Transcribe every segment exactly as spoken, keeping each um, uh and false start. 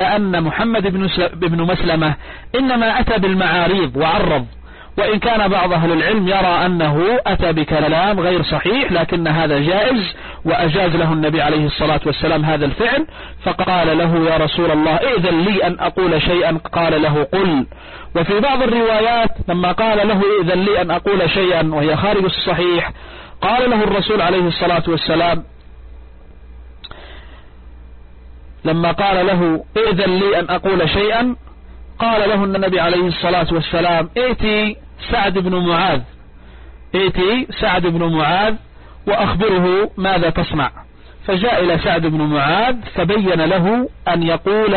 أن محمد بن مسلمة إنما أتى بالمعاريض وعرض، وإن كان بعض أهل العلم يرى أنه أتى بكلام غير صحيح، لكن هذا جائز، وأجاز له النبي عليه الصلاة والسلام هذا الفعل، فقال له يا رسول الله إذن لي أن أقول شيئا، قال له قل. وفي بعض الروايات لما قال له إذن لي أن أقول شيئا وهي خارج الصحيح، قال له الرسول عليه الصلاة والسلام لما قال له إذن لي أن أقول شيئا، قال له النبي عليه الصلاة والسلام ائتي سعد بن معاذ ائتي سعد بن معاذ وأخبره ماذا تصنع. فجاء إلى سعد بن معاذ فبين له أن يقول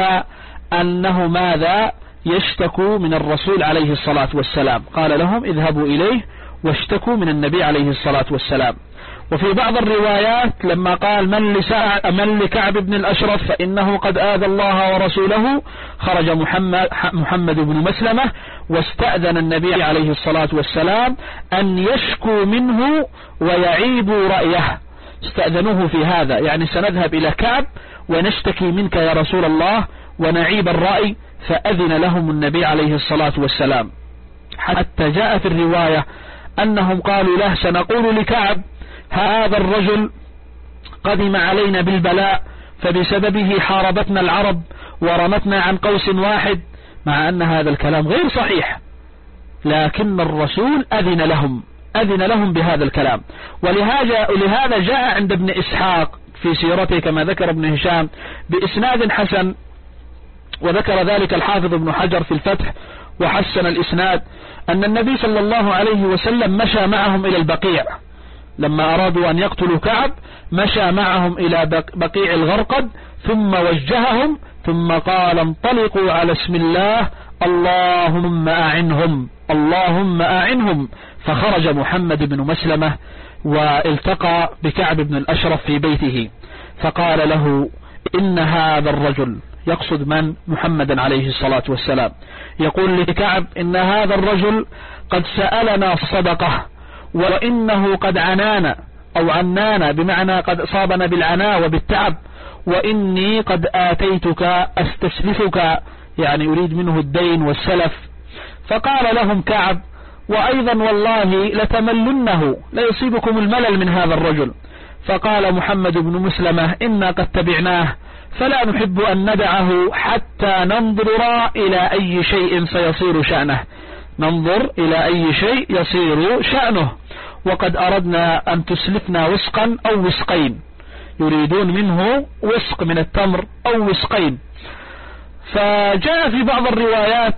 أنه ماذا يشتكو من الرسول عليه الصلاة والسلام. قال لهم اذهبوا إليه واشتكوا من النبي عليه الصلاة والسلام. وفي بعض الروايات لما قال من, من لكعب بن الأشرف فإنه قد آذى الله ورسوله، خرج محمد, محمد بن مسلمة واستأذن النبي عليه الصلاة والسلام أن يشكو منه ويعيبوا رأيه. استأذنوه في هذا، يعني سنذهب إلى كعب ونشتكي منك يا رسول الله ونعيب الرأي، فأذن لهم النبي عليه الصلاة والسلام. حتى جاء في الرواية أنهم قالوا له سنقول لكعب هذا الرجل قدم علينا بالبلاء فبسببه حاربتنا العرب ورمتنا عن قوس واحد، مع أن هذا الكلام غير صحيح، لكن الرسول أذن لهم أذن لهم بهذا الكلام. ولهذا ولهذا جاء عند ابن إسحاق في سيرته كما ذكر ابن هشام بإسناد حسن، وذكر ذلك الحافظ ابن حجر في الفتح وحسن الإسناد، أن النبي صلى الله عليه وسلم مشى معهم إلى البقيع لما أرادوا أن يقتلوا كعب، مشى معهم إلى بقيع الغرقد ثم وجههم ثم قال انطلقوا على اسم الله اللهم أعنهم اللهم أعنهم. فخرج محمد بن مسلمة والتقى بكعب بن الأشرف في بيته، فقال له إن هذا الرجل، يقصد من؟ محمد عليه الصلاة والسلام، يقول لكعب إن هذا الرجل قد سألنا صدقة وإنه قد عنانا أو عنانا بمعنى قد أصابنا بالعناء وبالتعب، وإني قد آتيتك أستسلفك، يعني يريد منه الدين والسلف. فقال لهم كعب وأيضا والله لتملنه، لا يصيبكم الملل من هذا الرجل. فقال محمد بن مسلمة إنا قد تبعناه فلا نحب أن ندعه حتى ننظر إلى أي شيء سيصير شأنه ننظر إلى أي شيء يصير شأنه وقد أردنا أن تسلفنا وسقا أو وسقين، يريدون منه وسق من التمر أو وسقين. فجاء في بعض الروايات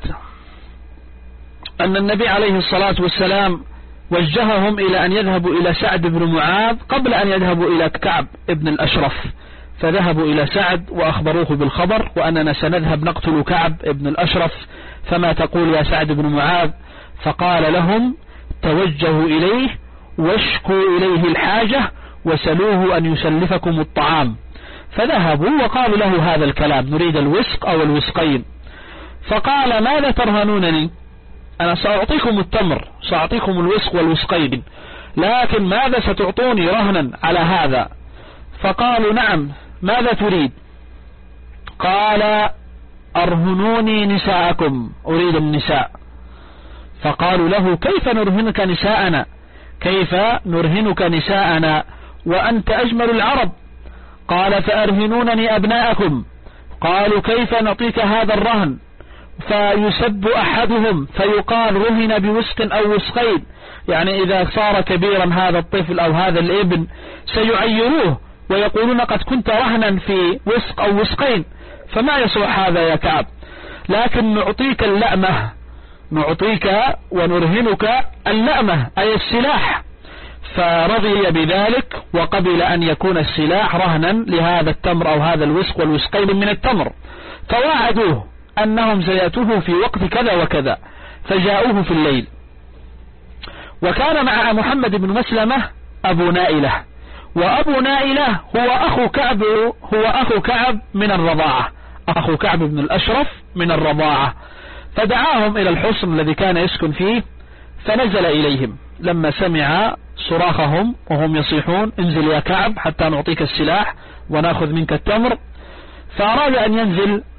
أن النبي عليه الصلاة والسلام وجههم إلى أن يذهبوا إلى سعد بن معاذ قبل أن يذهبوا إلى كعب ابن الأشرف، فذهبوا إلى سعد وأخبروه بالخبر وأننا سنذهب نقتل كعب ابن الأشرف، فما تقول يا سعد بن معاذ؟ فقال لهم توجهوا إليه واشكوا إليه الحاجة وسلوه أن يسلفكم الطعام. فذهبوا وقالوا له هذا الكلام، نريد الوسق أو الوسقين. فقال ماذا ترهنونني؟ أنا سأعطيكم التمر، سأعطيكم الوسق والوسقين، لكن ماذا ستعطوني رهنا على هذا؟ فقالوا نعم ماذا تريد؟ قال أرهنوني نساءكم، أريد النساء. فقالوا له كيف نرهنك نساءنا كيف نرهنك نساءنا وأنت أجمل العرب؟ قال فأرهنونني أبناءكم. قالوا كيف نعطيك هذا الرهن؟ فيسب أحدهم فيقال رهن بوسق أو وسقين، يعني إذا صار كبيرا هذا الطفل أو هذا الابن سيعيروه ويقولون قد كنت رهنا في وسق أو وسقين، فما يصلح هذا يا كعب، لكن نعطيك اللأمة نعطيك ونرهنك اللأمة أي السلاح. فرضي بذلك وقبل أن يكون السلاح رهنا لهذا التمر أو هذا الوسق والوسقين من التمر. فواعدوه أنهم سيأتوه في وقت كذا وكذا، فجاءوه في الليل. وكان مع محمد بن مسلمة أبو نائلة، وأبو نائلة هو أخو كعب هو أخو كعب من الرضاعة، أخو كعب بن الأشرف من الرضاعة. فدعاهم إلى الحصن الذي كان يسكن فيه، فنزل إليهم لما سمع صراخهم وهم يصيحون انزل يا كعب حتى نعطيك السلاح ونأخذ منك التمر. فأراد أن ينزل